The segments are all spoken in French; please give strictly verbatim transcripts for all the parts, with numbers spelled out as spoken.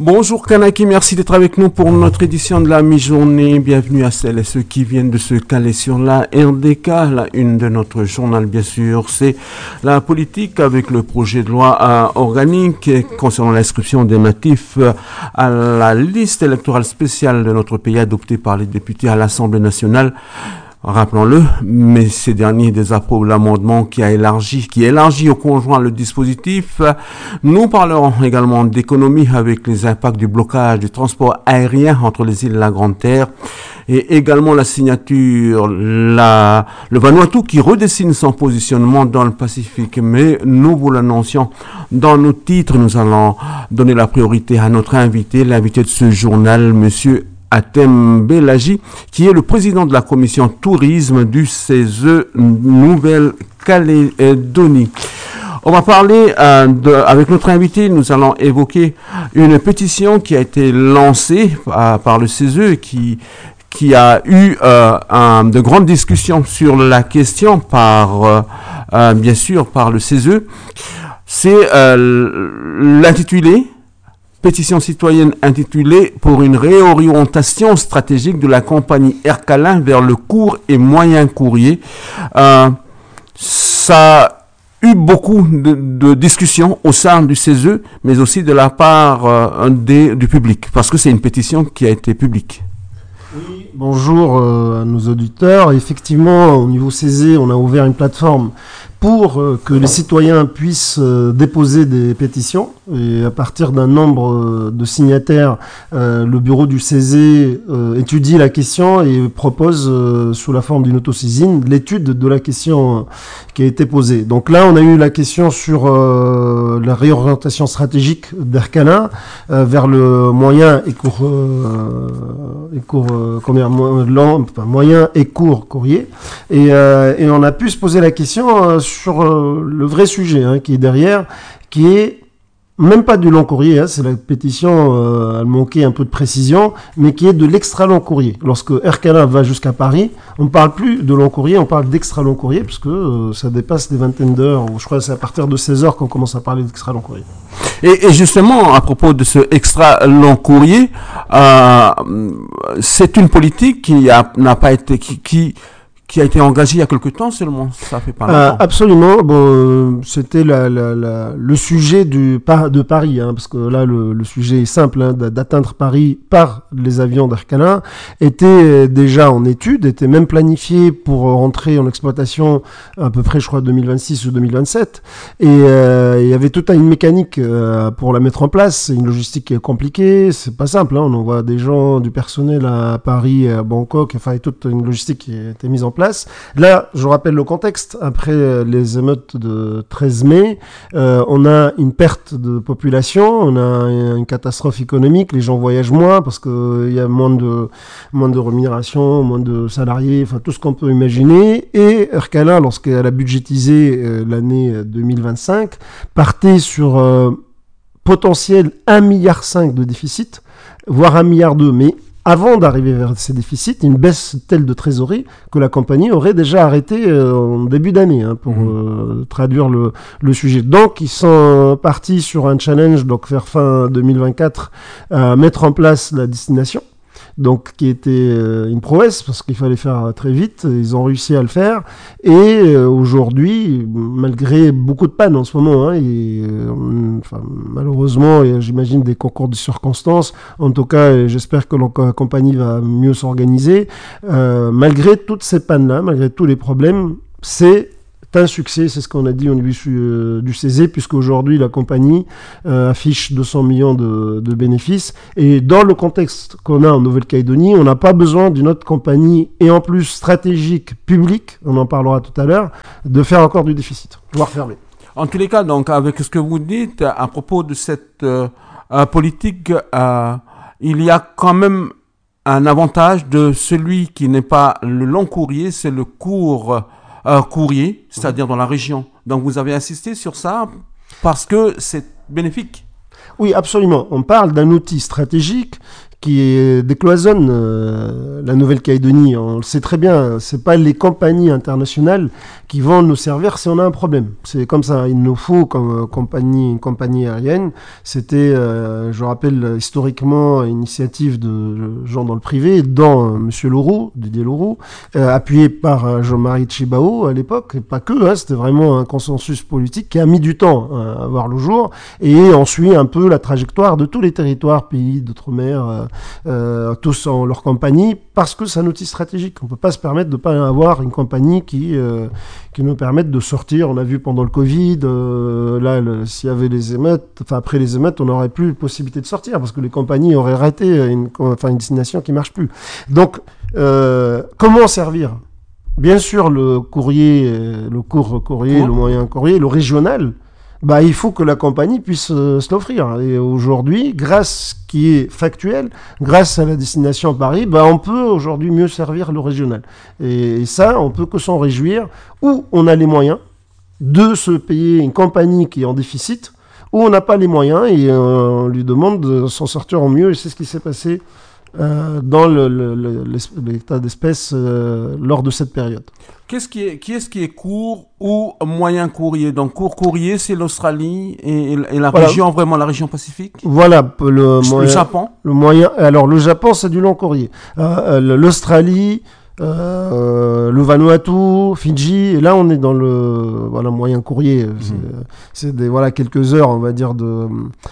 Bonjour Kanaki, merci d'être avec nous pour notre édition de la mi-journée. Bienvenue à celles et ceux qui viennent de se caler sur la R D K. La une de notre journal, bien sûr, c'est la politique avec le projet de loi euh, organique concernant l'inscription des natifs euh, à la liste électorale spéciale de notre pays adoptée par les députés à l'Assemblée nationale. Rappelons-le, mais ces derniers désapprouvent l'amendement qui a élargi, qui élargit au conjoint le dispositif. Nous parlerons également d'économie avec les impacts du blocage du transport aérien entre les îles de la Grande Terre et également la signature, la, le Vanuatu qui redessine son positionnement dans le Pacifique. Mais nous vous l'annoncions dans nos titres, nous allons donner la priorité à notre invité, l'invité de ce journal, monsieur Atem Belaji, qui est le président de la commission tourisme du C E S E Nouvelle-Calédonie. On va parler euh, de, avec notre invité, nous allons évoquer une pétition qui a été lancée euh, par le C E S E qui qui a eu euh, un, de grandes discussions sur la question par euh, euh, bien sûr par le C E S E. C'est euh, l'intitulé pétition citoyenne intitulée « Pour une réorientation stratégique de la compagnie Air Calin vers le court et moyen courrier euh, ». Ça a eu beaucoup de, de discussions au sein du C E S E, mais aussi de la part euh, des, du public, parce que c'est une pétition qui a été publique. Oui, bonjour euh, à nos auditeurs. Effectivement, au niveau C E S E, on a ouvert une plateforme pour euh, que les citoyens puissent euh, déposer des pétitions. Et à partir d'un nombre euh, de signataires, euh, le bureau du C E S E euh, étudie la question et propose, euh, sous la forme d'une autosaisine, l'étude de la question euh, qui a été posée. Donc là, on a eu la question sur euh, la réorientation stratégique d'Air Calin euh, vers le moyen et court, euh, et court euh, combien, mo- enfin, moyen et court courrier. Et, euh, et on a pu se poser la question euh, sur euh, le vrai sujet hein, qui est derrière, qui est même pas du long courrier, hein, c'est la pétition, euh, elle manquait un peu de précision, mais qui est de l'extra long courrier. Lorsque Air Calin va jusqu'à Paris, on ne parle plus de long courrier, on parle d'extra long courrier, puisque euh, ça dépasse des vingtaines d'heures, ou je crois que c'est à partir de seize heures qu'on commence à parler d'extra long courrier. Et, et justement, à propos de ce extra long courrier, euh, c'est une politique qui a, n'a pas été, qui, qui qui a été engagé il y a quelque temps seulement, ça fait pas longtemps. Euh, absolument, bon, euh, c'était la, la, la, le sujet du, par, de Paris, hein, parce que là, le, le sujet est simple, hein, d'atteindre Paris par les avions d'Air Calin, était déjà en étude, était même planifié pour rentrer en exploitation à peu près, je crois, deux mille vingt-six ou deux mille vingt-sept, et euh, il y avait toute une mécanique euh, pour la mettre en place, c'est une logistique qui est compliquée, c'est pas simple, hein, on envoie des gens, du personnel à Paris, à Bangkok, enfin, il y a toute une logistique qui a été mise en place. Place. Là, je rappelle le contexte. Après les émeutes de treize mai, euh, on a une perte de population, on a une catastrophe économique, les gens voyagent moins parce qu'il euh, y a moins de, moins de rémunération, moins de salariés, enfin tout ce qu'on peut imaginer. Et Air Calin, lorsqu'elle a budgétisé euh, l'année deux mille vingt-cinq, partait sur euh, potentiel un virgule cinq milliard de déficit, voire un virgule deux milliard, mais avant d'arriver vers ces déficits, une baisse telle de trésorerie que la compagnie aurait déjà arrêté euh, en début d'année, hein, pour mmh. euh, traduire le, le sujet. Donc, ils sont partis sur un challenge, donc vers fin deux mille vingt-quatre, à euh, mettre en place la destination. Donc, qui était euh, une prouesse, parce qu'il fallait faire très vite, ils ont réussi à le faire, et euh, aujourd'hui, malgré beaucoup de pannes en ce moment, hein, et, euh, enfin, malheureusement, et, j'imagine des concours de circonstances, en tout cas, j'espère que la compagnie va mieux s'organiser, euh, malgré toutes ces pannes-là, malgré tous les problèmes, c'est un succès, c'est ce qu'on a dit au niveau euh, du C E S E, puisque aujourd'hui la compagnie euh, affiche deux cents millions de, de bénéfices. Et dans le contexte qu'on a en Nouvelle-Calédonie, on n'a pas besoin d'une autre compagnie, et en plus stratégique, publique, on en parlera tout à l'heure, de faire encore du déficit, voire fermer. En tous les cas, donc, avec ce que vous dites à propos de cette euh, politique, euh, il y a quand même un avantage de celui qui n'est pas le long courrier, c'est le court Euh, courrier, c'est-à-dire dans la région. Donc vous avez insisté sur ça parce que c'est bénéfique. Oui, absolument. On parle d'un outil stratégique qui décloisonne euh, la Nouvelle-Calédonie. On le sait très bien, c'est pas les compagnies internationales qui vont nous servir si on a un problème. C'est comme ça, il nous faut comme euh, compagnie, une compagnie aérienne. C'était, euh, je rappelle, historiquement, une initiative de gens dans le privé, dont euh, Monsieur Leroux, Didier Leroux, euh, appuyé par euh, Jean-Marie Tshibao à l'époque, et pas que, hein, c'était vraiment un consensus politique qui a mis du temps hein, à voir le jour, et on suit un peu la trajectoire de tous les territoires, pays d'outre-mer, euh, Euh, tous en leur compagnie, parce que c'est un outil stratégique. On ne peut pas se permettre de ne pas avoir une compagnie qui, euh, qui nous permette de sortir. On a vu pendant le Covid, euh, là, le, s'il y avait les émeutes, enfin après les émeutes, on n'aurait plus possibilité de sortir, parce que les compagnies auraient raté une, enfin, une destination qui ne marche plus. Donc, euh, comment servir ? Bien sûr, le courrier, le court courrier, oh. le moyen courrier, le régional, bah, il faut que la compagnie puisse euh, se l'offrir. Et aujourd'hui, grâce qui est factuel, grâce à la destination Paris, bah, on peut aujourd'hui mieux servir le régional. Et, et ça, on peut que s'en réjouir, où on a les moyens de se payer une compagnie qui est en déficit, où on n'a pas les moyens et euh, on lui demande de s'en sortir au mieux. Et c'est ce qui s'est passé euh, dans le, le, le, l'état d'espèce euh, lors de cette période. Qu'est-ce qui est, qui est-ce qui est court ou moyen courrier? Donc, court courrier, c'est l'Australie et, et la voilà. région, vraiment la région Pacifique? Voilà. Le, le moyen, Japon? Le moyen, alors, le Japon, c'est du long courrier. Euh, L'Australie, euh, le Vanuatu, Fidji, et là, on est dans le, voilà, moyen courrier. Mmh. C'est, c'est des, voilà, quelques heures, on va dire, de,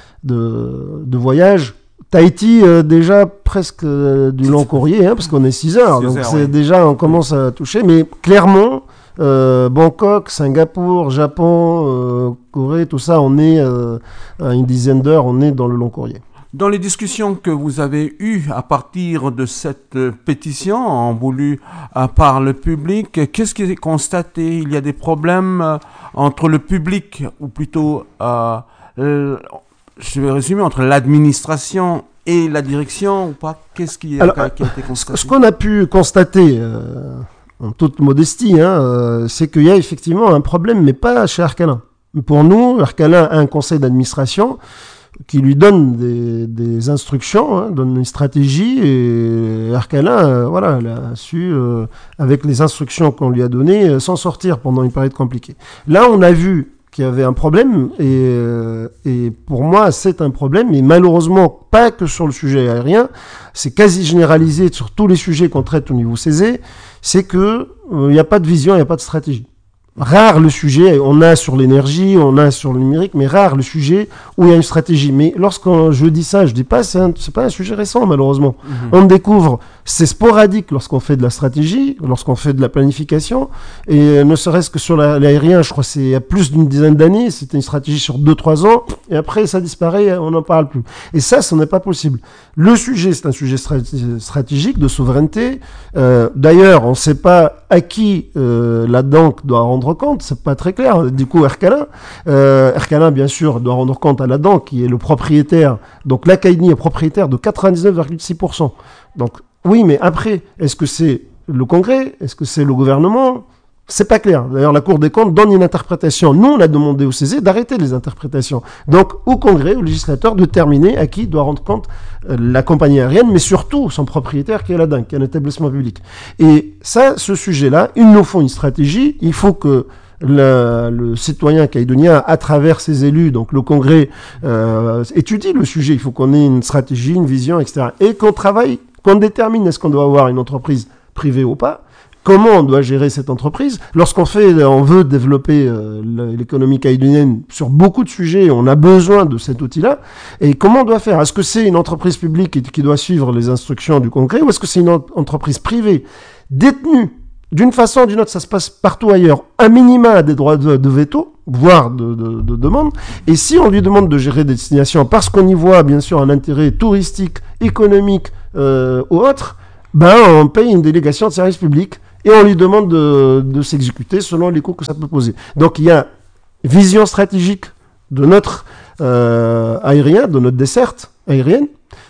de, de voyage. Tahiti, euh, déjà presque euh, du long courrier, hein, parce qu'on est six heures, six donc heures, c'est oui. déjà, on commence à toucher, mais clairement, euh, Bangkok, Singapour, Japon, euh, Corée, tout ça, on est euh, à une dizaine d'heures, on est dans le long courrier. Dans les discussions que vous avez eues à partir de cette pétition, en voulu euh, par le public, qu'est-ce qui est constaté? Il y a des problèmes euh, entre le public, ou plutôt... Euh, euh, je vais résumer, entre l'administration et la direction ou pas? Qu'est-ce qui, Alors, a, qui a été constaté? Ce qu'on a pu constater, euh, en toute modestie, hein, euh, c'est qu'il y a effectivement un problème, mais pas chez Arcalin. Pour nous, Arcalin a un conseil d'administration qui lui donne des, des instructions, hein, donne une stratégie, et Arcalin, euh, voilà, elle a su, euh, avec les instructions qu'on lui a données, euh, s'en sortir pendant une période compliquée. Là, on a vu qu'il y avait un problème, et, euh, et pour moi, c'est un problème, et malheureusement, pas que sur le sujet aérien, c'est quasi généralisé sur tous les sujets qu'on traite au niveau C E S E, c'est que il euh, n'y a pas de vision, il n'y a pas de stratégie. Rare le sujet, on a sur l'énergie, on a sur le numérique, mais rare le sujet où il y a une stratégie. Mais lorsque je dis ça, je dis pas, c'est, un, c'est pas un sujet récent, malheureusement. Mmh. On découvre, c'est sporadique lorsqu'on fait de la stratégie, lorsqu'on fait de la planification, et ne serait-ce que sur la, l'aérien, je crois que c'est il y a plus d'une dizaine d'années, c'était une stratégie sur deux trois ans, et après ça disparaît, on n'en parle plus. Et ça, ce n'est pas possible. Le sujet, c'est un sujet stratégique de souveraineté. Euh, d'ailleurs, on ne sait pas à qui euh, la D A N C doit rendre compte, c'est pas très clair. Du coup, Arcalin, euh, Arcalin, bien sûr, doit rendre compte à la D A N C, qui est le propriétaire. Donc, la Calédonie est propriétaire de quatre-vingt-dix-neuf virgule six pour cent. Donc, oui, mais après, est-ce que c'est le Congrès? Est-ce que c'est le gouvernement? C'est pas clair. D'ailleurs, la Cour des comptes donne une interprétation. Nous, on a demandé au C E S E d'arrêter les interprétations. Donc, au Congrès, au législateur, de déterminer à qui doit rendre compte euh, la compagnie aérienne, mais surtout son propriétaire qui est la D A N C, qui est un établissement public. Et ça, ce sujet-là, il nous faut une stratégie. Il faut que le, le citoyen calédonien, à travers ses élus, donc le Congrès, euh, étudie le sujet. Il faut qu'on ait une stratégie, une vision, et cetera. Et qu'on travaille, qu'on détermine est-ce qu'on doit avoir une entreprise privée ou pas. Comment on doit gérer cette entreprise? Lorsqu'on fait, on veut développer euh, l'économie calédonienne sur beaucoup de sujets, on a besoin de cet outil-là. Et comment on doit faire? Est-ce que c'est une entreprise publique qui, qui doit suivre les instructions du Congrès, ou est-ce que c'est une en- entreprise privée détenue d'une façon ou d'une autre? Ça se passe partout ailleurs. Un minima a des droits de, de veto, voire de, de, de demande. Et si on lui demande de gérer des destinations parce qu'on y voit bien sûr un intérêt touristique, économique euh, ou autre, ben on paye une délégation de service public. Et on lui demande de, de s'exécuter selon les coûts que ça peut poser. Donc il y a vision stratégique de notre euh, aérien, de notre desserte aérienne,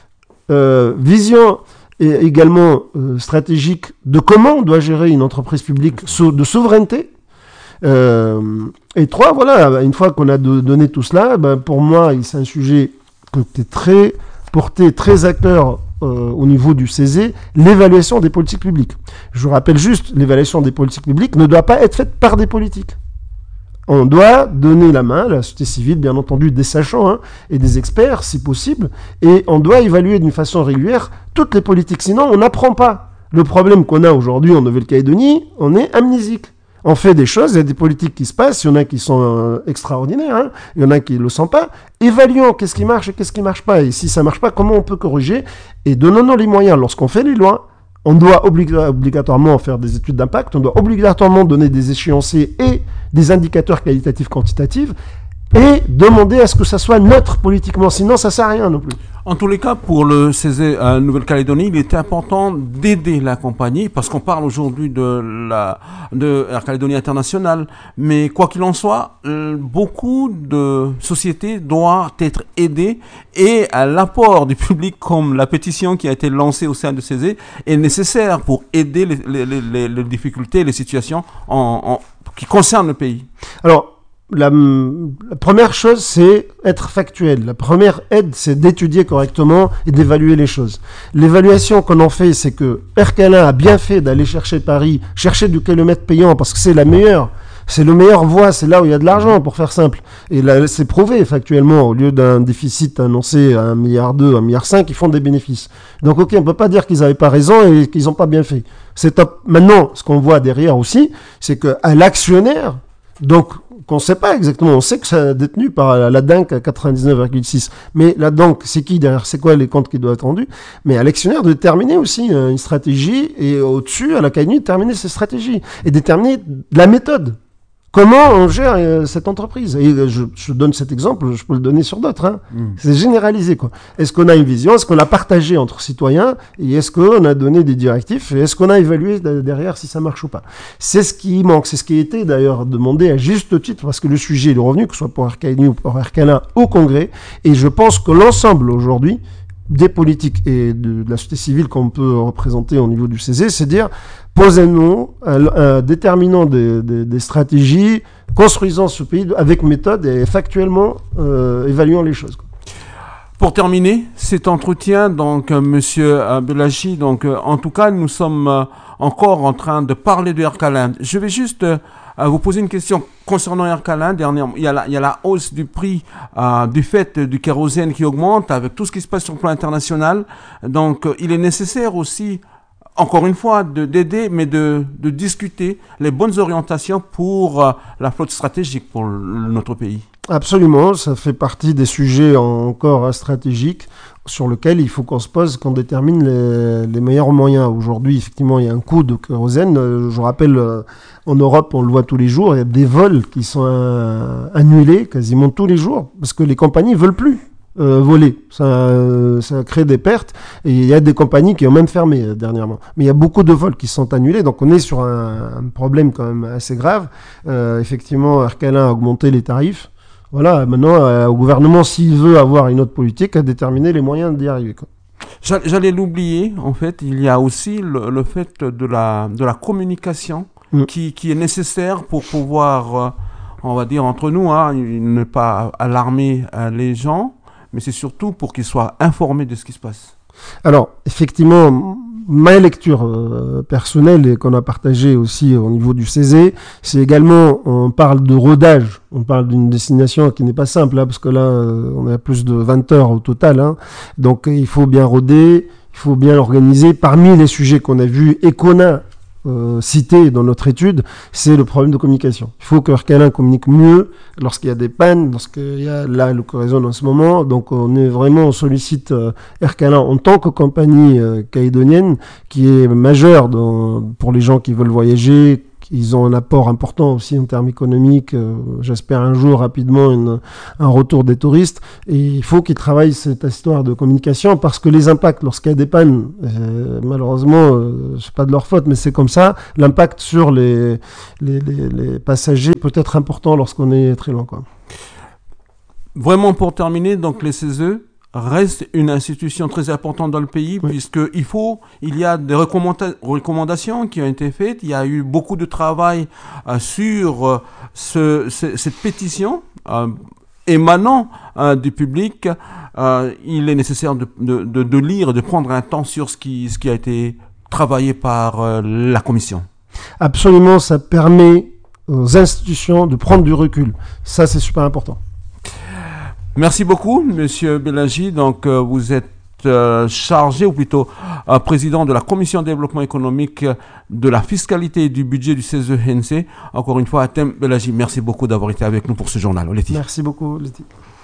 euh, vision et également euh, stratégique de comment on doit gérer une entreprise publique so- de souveraineté. Euh, et trois, voilà, une fois qu'on a de, donné tout cela, ben pour moi, c'est un sujet qui est très porté, très à cœur euh, au niveau du C E S E l'évaluation des politiques publiques. Je vous rappelle juste, l'évaluation des politiques publiques ne doit pas être faite par des politiques. On doit donner la main à la société civile, bien entendu, des sachants hein, et des experts, si possible, et on doit évaluer d'une façon régulière toutes les politiques. Sinon, on n'apprend pas. Le problème qu'on a aujourd'hui en Nouvelle-Calédonie, on est amnésique. On fait des choses, il y a des politiques qui se passent, il y en a qui sont euh, extraordinaires, hein, il y en a qui ne le sont pas. Évaluons qu'est-ce qui marche et qu'est-ce qui ne marche pas. Et si ça ne marche pas, comment on peut corriger? Et donnons-nous les moyens. Lorsqu'on fait les lois, on doit oblig- obligatoirement faire des études d'impact, on doit obligatoirement donner des échéanciers et des indicateurs qualitatifs, quantitatifs, et demander à ce que ça soit neutre politiquement, sinon ça ne sert à rien non plus. En tous les cas, pour le C E S E à Nouvelle-Calédonie, il était important d'aider la compagnie, parce qu'on parle aujourd'hui de la de Air Calédonie International, mais quoi qu'il en soit, euh, beaucoup de sociétés doivent être aidées, et à l'apport du public, comme la pétition qui a été lancée au sein de C E S E, est nécessaire pour aider les, les, les, les difficultés, les situations en, en, qui concernent le pays. Alors, La, la première chose, c'est être factuel. La première aide, c'est d'étudier correctement et d'évaluer les choses. L'évaluation qu'on en fait, c'est que Air Calin a bien fait d'aller chercher Paris, chercher du kilomètre payant, parce que c'est la meilleure. C'est le meilleur voie, c'est là où il y a de l'argent, pour faire simple. Et là, c'est prouvé, factuellement. Au lieu d'un déficit annoncé à un milliard deux, un milliard cinq, ils font des bénéfices. Donc, ok, on peut pas dire qu'ils n'avaient pas raison et qu'ils n'ont pas bien fait. C'est top. Maintenant, ce qu'on voit derrière aussi, c'est qu'à l'actionnaire, donc, qu'on ne sait pas exactement, on sait que c'est détenu par la, la D A N C à quatre-vingt-dix-neuf virgule six, mais la D A N C, c'est qui derrière, c'est quoi les comptes qui doivent être rendus, mais à l'actionnaire de déterminer aussi euh, une stratégie, et au-dessus, à la C A I N U, de déterminer ses stratégies, et déterminer la méthode. Comment on gère euh, cette entreprise? Et euh, je, je donne cet exemple, je peux le donner sur d'autres. Hein. Mmh. C'est généralisé, quoi. Est-ce qu'on a une vision? Est-ce qu'on l'a partagée entre citoyens? Et est-ce qu'on a donné des directifs? Et est-ce qu'on a évalué derrière si ça marche ou pas? C'est ce qui manque. C'est ce qui a été d'ailleurs demandé à juste titre, parce que le sujet est le revenu, que ce soit pour Air Calédonie ou pour Air Calin au Congrès. Et je pense que l'ensemble aujourd'hui des politiques et de, de la société civile qu'on peut représenter au niveau du C E S E, c'est dire, posez-nous, euh, euh, déterminons des, des, des stratégies, construisons ce pays avec méthode et factuellement euh, évaluons les choses. Pour terminer cet entretien, donc euh, Monsieur Belaji, donc euh, en tout cas nous sommes euh, encore en train de parler de Air Calin. Je vais juste euh, vous poser une question concernant Air Calin. Dernièrement, il y a la, il y a la hausse du prix euh, du fait du kérosène qui augmente avec tout ce qui se passe sur le plan international. Donc euh, il est nécessaire aussi, encore une fois, de, d'aider, mais de, de discuter les bonnes orientations pour euh, la flotte stratégique pour le, notre pays. Absolument, ça fait partie des sujets encore stratégiques sur lesquels il faut qu'on se pose, qu'on détermine les, les meilleurs moyens. Aujourd'hui, effectivement, il y a un coût de kérosène. Je rappelle, en Europe, on le voit tous les jours, il y a des vols qui sont euh, annulés quasiment tous les jours parce que les compagnies ne veulent plus. Euh, voler, ça, euh, ça crée des pertes et il y a des compagnies qui ont même fermé euh, dernièrement. Mais il y a beaucoup de vols qui sont annulés, donc on est sur un, un problème quand même assez grave. Euh, effectivement, Air Calin a augmenté les tarifs. Voilà, maintenant euh, au gouvernement, s'il veut avoir une autre politique, à déterminer les moyens d'y arriver, quoi. J'allais l'oublier, en fait, il y a aussi le, le fait de la, de la communication mm. qui, qui est nécessaire pour pouvoir, euh, on va dire entre nous, hein, ne pas alarmer euh, les gens, mais c'est surtout pour qu'ils soient informés de ce qui se passe. Alors, effectivement, ma lecture euh, personnelle et qu'on a partagée aussi au niveau du C E S E, c'est également, on parle de rodage, on parle d'une destination qui n'est pas simple, hein, parce que là, euh, on a plus de vingt heures au total, hein, donc il faut bien roder, il faut bien l'organiser. Parmi les sujets qu'on a vus et qu'on a Euh, cité dans notre étude, c'est le problème de communication. Il faut que Air Calin communique mieux lorsqu'il y a des pannes, lorsqu'il y a là le résonne en ce moment. Donc on est vraiment, on sollicite euh, Air Calin en tant que compagnie euh, calédonienne qui est majeure dans, pour les gens qui veulent voyager. Ils ont un apport important aussi en termes économiques. Euh, j'espère un jour rapidement une, un retour des touristes. Et il faut qu'ils travaillent cette histoire de communication parce que les impacts, lorsqu'il y a des pannes, euh, malheureusement, euh, c'est pas de leur faute, mais c'est comme ça. L'impact sur les, les, les, les passagers peut être important lorsqu'on est très loin, quoi. Vraiment pour terminer, donc les C E S E reste une institution très importante dans le pays, oui. puisqu'il faut, il y a des recommanda- recommandations qui ont été faites, il y a eu beaucoup de travail euh, sur euh, ce, ce, cette pétition, euh, émanant euh, du public, euh, il est nécessaire de, de, de, de lire, de prendre un temps sur ce qui, ce qui a été travaillé par euh, la commission. Absolument, ça permet aux institutions de prendre du recul. Ça, c'est super important. Merci beaucoup, Monsieur Belagi. Donc, euh, vous êtes euh, chargé, ou plutôt euh, président de la commission développement économique, euh, de la fiscalité et du budget du C E S E N C. Encore une fois, Atem Belagi, merci beaucoup d'avoir été avec nous pour ce journal. Oleti. Merci beaucoup, Oleti.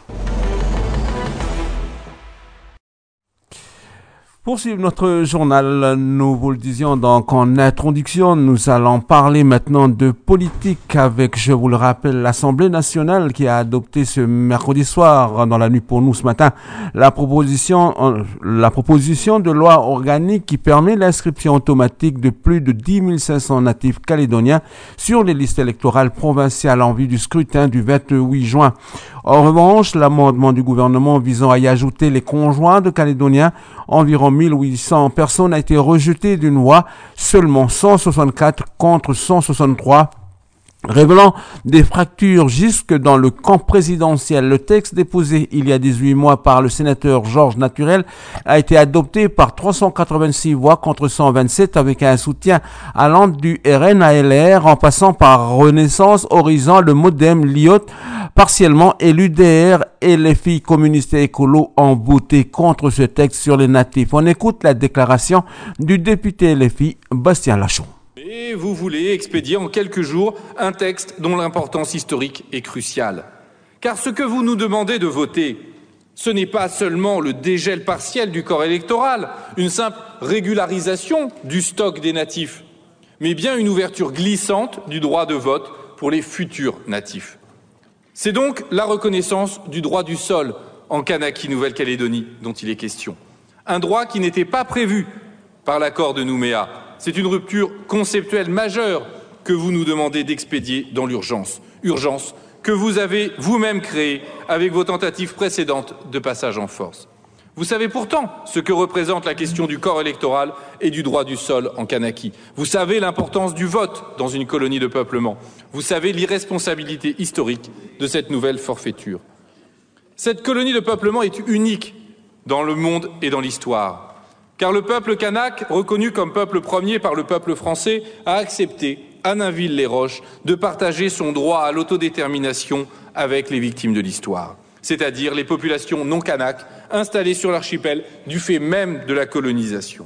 Pour suivre notre journal, nous vous le disions donc en introduction, nous allons parler maintenant de politique avec, je vous le rappelle, l'Assemblée nationale qui a adopté ce mercredi soir, dans la nuit pour nous ce matin, la proposition, la proposition de loi organique qui permet l'inscription automatique de plus de dix mille cinq cents natifs calédoniens sur les listes électorales provinciales en vue du scrutin du vingt-huit juin. En revanche, l'amendement du gouvernement visant à y ajouter les conjoints de Calédoniens, environ mille huit cents personnes, a été rejeté d'une loi, seulement cent soixante-quatre contre cent soixante-trois, révélant des fractures jusque dans le camp présidentiel. Le texte déposé il y a dix-huit mois par le sénateur Georges Naturel a été adopté par trois cent quatre-vingt-six voix contre cent vingt-sept avec un soutien allant du R N à L R en passant par Renaissance, Horizon, le Modem, l'I O T, partiellement et l'U D R et les filles communistes et écolos ont voté contre ce texte sur les natifs. On écoute la déclaration du député L F I, Bastien Lachon. Et vous voulez expédier en quelques jours un texte dont l'importance historique est cruciale. Car ce que vous nous demandez de voter, ce n'est pas seulement le dégel partiel du corps électoral, une simple régularisation du stock des natifs, mais bien une ouverture glissante du droit de vote pour les futurs natifs. C'est donc la reconnaissance du droit du sol en Kanaki, Nouvelle-Calédonie, dont il est question. Un droit qui n'était pas prévu par l'accord de Nouméa. C'est une rupture conceptuelle majeure que vous nous demandez d'expédier dans l'urgence. Urgence que vous avez vous-même créée avec vos tentatives précédentes de passage en force. Vous savez pourtant ce que représente la question du corps électoral et du droit du sol en Kanaki. Vous savez l'importance du vote dans une colonie de peuplement. Vous savez l'irresponsabilité historique de cette nouvelle forfaiture. Cette colonie de peuplement est unique dans le monde et dans l'histoire. Car le peuple kanak, reconnu comme peuple premier par le peuple français, a accepté, à Nainville-les-Roches, de partager son droit à l'autodétermination avec les victimes de l'histoire, c'est-à-dire les populations non kanak installées sur l'archipel du fait même de la colonisation.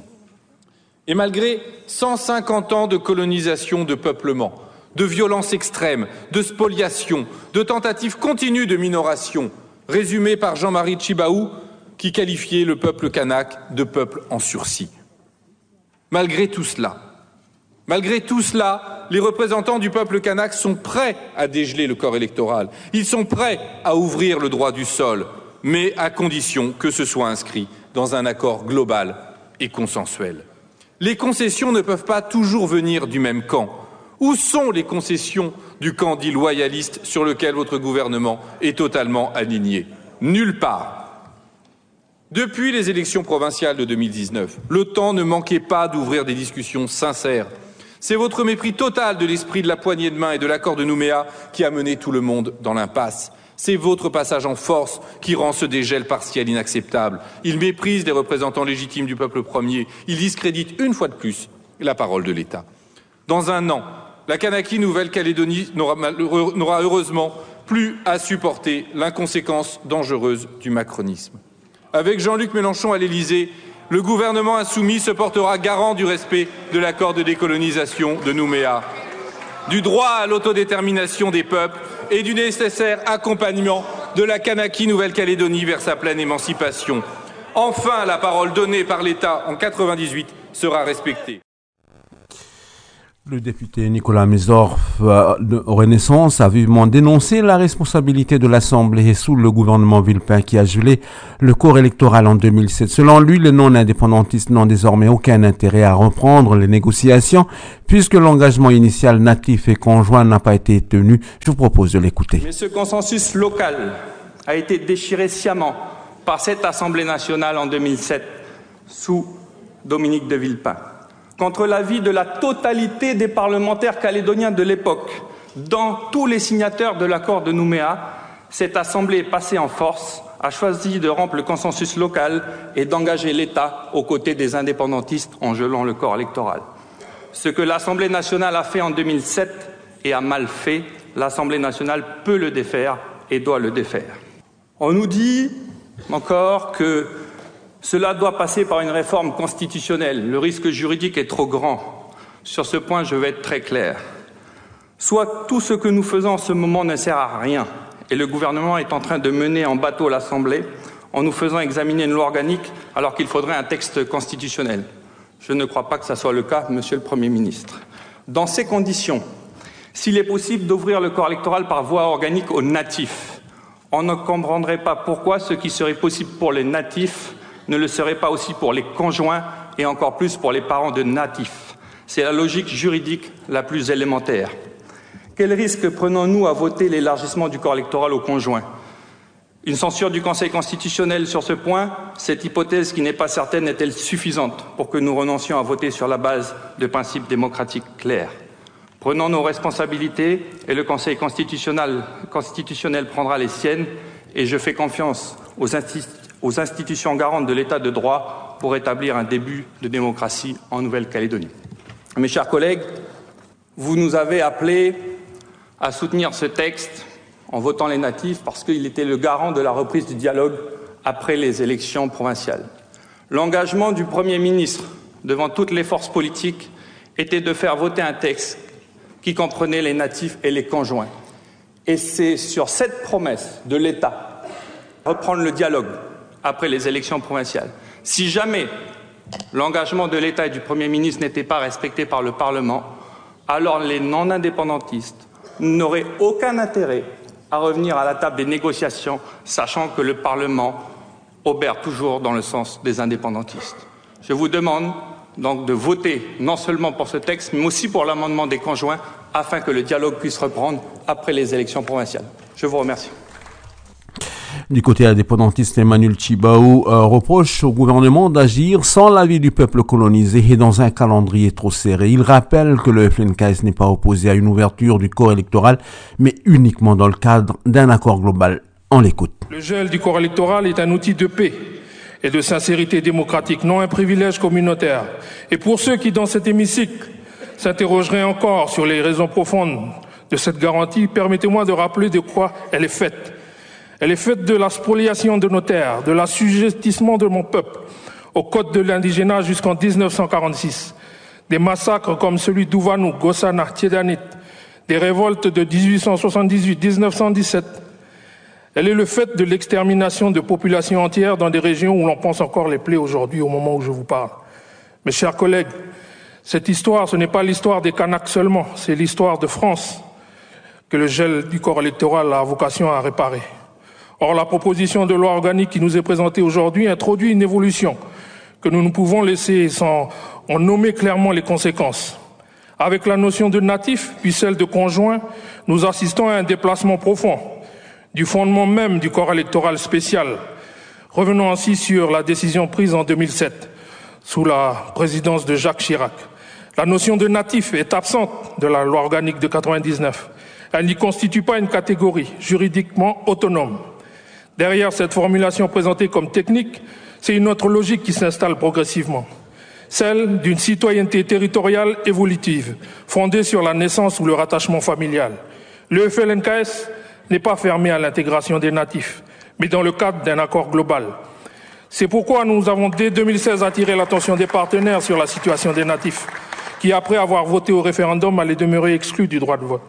Et malgré cent cinquante ans de colonisation, de peuplement, de violences extrêmes, de spoliation, de tentatives continues de minoration, résumées par Jean-Marie Tchibaou, qui qualifiait le peuple kanak de peuple en sursis. Malgré tout cela, malgré tout cela, les représentants du peuple kanak sont prêts à dégeler le corps électoral. Ils sont prêts à ouvrir le droit du sol, mais à condition que ce soit inscrit dans un accord global et consensuel. Les concessions ne peuvent pas toujours venir du même camp. Où sont les concessions du camp dit loyaliste sur lequel votre gouvernement est totalement aligné? Nulle part. Depuis les élections provinciales de deux mille dix-neuf, le temps ne manquait pas d'ouvrir des discussions sincères. C'est votre mépris total de l'esprit de la poignée de main et de l'accord de Nouméa qui a mené tout le monde dans l'impasse. C'est votre passage en force qui rend ce dégel partiel inacceptable. Il méprise les représentants légitimes du peuple premier. Il discrédite une fois de plus la parole de l'État. Dans un an, la Kanaki Nouvelle-Calédonie n'aura heureusement plus à supporter l'inconséquence dangereuse du macronisme. Avec Jean-Luc Mélenchon à l'Élysée, le gouvernement insoumis se portera garant du respect de l'accord de décolonisation de Nouméa, du droit à l'autodétermination des peuples et du nécessaire accompagnement de la Kanaki Nouvelle-Calédonie vers sa pleine émancipation. Enfin, la parole donnée par l'État en quatre-vingt-dix-huit sera respectée. Le député Nicolas Mézorf euh, de Renaissance a vivement dénoncé la responsabilité de l'Assemblée sous le gouvernement Villepin qui a gelé le corps électoral en deux mille sept. Selon lui, les non-indépendantistes n'ont désormais aucun intérêt à reprendre les négociations puisque l'engagement initial natif et conjoint n'a pas été tenu. Je vous propose de l'écouter. Mais ce consensus local a été déchiré sciemment par cette Assemblée nationale en deux mille sept sous Dominique de Villepin. Contre l'avis de la totalité des parlementaires calédoniens de l'époque, dont tous les signataires de l'accord de Nouméa, Cette Assemblée passée en force a choisi de rompre le consensus local et d'engager l'État aux côtés des indépendantistes en gelant le corps électoral. Ce que l'Assemblée nationale a fait en deux mille sept et a mal fait, l'Assemblée nationale peut le défaire et doit le défaire. On nous dit encore que cela doit passer par une réforme constitutionnelle. Le risque juridique est trop grand. Sur ce point, je vais être très clair. Soit tout ce que nous faisons en ce moment ne sert à rien, et le gouvernement est en train de mener en bateau l'Assemblée en nous faisant examiner une loi organique alors qu'il faudrait un texte constitutionnel. Je ne crois pas que ce soit le cas, Monsieur le Premier ministre. Dans ces conditions, s'il est possible d'ouvrir le corps électoral par voie organique aux natifs, on ne comprendrait pas pourquoi ce qui serait possible pour les natifs ne le serait pas aussi pour les conjoints et encore plus pour les parents de natifs. C'est la logique juridique la plus élémentaire. Quel risque prenons-nous à voter l'élargissement du corps électoral aux conjoints? Une censure du Conseil constitutionnel sur ce point, cette hypothèse qui n'est pas certaine est-elle suffisante pour que nous renoncions à voter sur la base de principes démocratiques clairs? Prenons nos responsabilités et le Conseil constitutionnel, constitutionnel prendra les siennes et je fais confiance aux, insti- aux institutions garantes de l'État de droit pour établir un début de démocratie en Nouvelle-Calédonie. Mes chers collègues, vous nous avez appelés à soutenir ce texte en votant les natifs parce qu'il était le garant de la reprise du dialogue après les élections provinciales. L'engagement du Premier ministre devant toutes les forces politiques était de faire voter un texte qui comprenait les natifs et les conjoints. Et c'est sur cette promesse de l'État, reprendre le dialogue après les élections provinciales. Si jamais l'engagement de l'État et du Premier ministre n'était pas respecté par le Parlement, alors les non-indépendantistes n'auraient aucun intérêt à revenir à la table des négociations, sachant que le Parlement obère toujours dans le sens des indépendantistes. Je vous demande donc de voter non seulement pour ce texte, mais aussi pour l'amendement des conjoints, afin que le dialogue puisse reprendre après les élections provinciales. Je vous remercie. Du côté indépendantiste, Emmanuel Tjibaou euh, reproche au gouvernement d'agir sans l'avis du peuple colonisé et dans un calendrier trop serré. Il rappelle que le F L N K S n'est pas opposé à une ouverture du corps électoral, mais uniquement dans le cadre d'un accord global. On l'écoute. Le gel du corps électoral est un outil de paix et de sincérité démocratique, non un privilège communautaire. Et pour ceux qui, dans cet hémicycle, s'interrogeraient encore sur les raisons profondes de cette garantie, permettez-moi de rappeler de quoi elle est faite. Elle est faite de la spoliation de nos terres, de l'assujettissement de mon peuple au code de l'indigénat jusqu'en dix-neuf cent quarante-six, des massacres comme celui d'Ouvanou, Gossana, Tiedanit, des révoltes de dix-huit cent soixante-dix-huit à dix-neuf cent dix-sept. Elle est le fait de l'extermination de populations entières dans des régions où l'on pense encore les plaies aujourd'hui au moment où je vous parle. Mes chers collègues, cette histoire, ce n'est pas l'histoire des Kanaks seulement, c'est l'histoire de France que le gel du corps électoral a vocation à réparer. Or, la proposition de loi organique qui nous est présentée aujourd'hui introduit une évolution que nous ne pouvons laisser sans en nommer clairement les conséquences. Avec la notion de natif, puis celle de conjoint, nous assistons à un déplacement profond du fondement même du corps électoral spécial. Revenons ainsi sur la décision prise en deux mille sept, sous la présidence de Jacques Chirac. La notion de natif est absente de la loi organique de quatre-vingt-dix-neuf. Elle n'y constitue pas une catégorie juridiquement autonome. Derrière cette formulation présentée comme technique, c'est une autre logique qui s'installe progressivement, celle d'une citoyenneté territoriale évolutive, fondée sur la naissance ou le rattachement familial. Le F L N K S n'est pas fermé à l'intégration des natifs, mais dans le cadre d'un accord global. C'est pourquoi nous avons dès deux mille seize attiré l'attention des partenaires sur la situation des natifs, qui après avoir voté au référendum allaient demeurer exclus du droit de vote.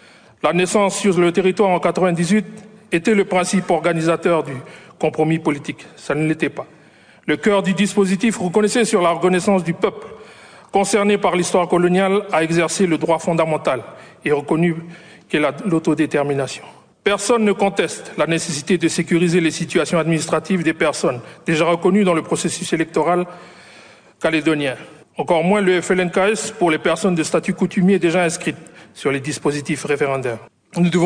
La naissance sur le territoire en quatre-vingt-dix-huit était le principe organisateur du compromis politique. Ça ne l'était pas. Le cœur du dispositif reconnaissait sur la reconnaissance du peuple concerné par l'histoire coloniale à exercer le droit fondamental et reconnu qu'est la, l'autodétermination. Personne ne conteste la nécessité de sécuriser les situations administratives des personnes déjà reconnues dans le processus électoral calédonien. Encore moins le F L N K S pour les personnes de statut coutumier déjà inscrites sur les dispositifs référendaires. Nous devons